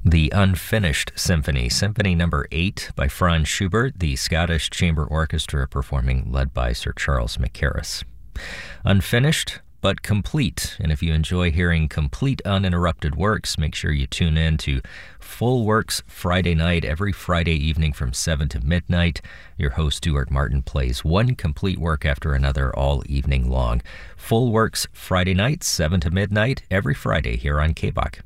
The Unfinished Symphony, Symphony Number 8 by Franz Schubert, the Scottish Chamber Orchestra performing, led by Sir Charles Mackerras. Unfinished, but complete. And if you enjoy hearing complete uninterrupted works, make sure you tune in to Full Works Friday night, every Friday evening from 7 to midnight. Your host, Stuart Martin, plays one complete work after another all evening long. Full Works Friday night, 7 to midnight, every Friday here on KBOK.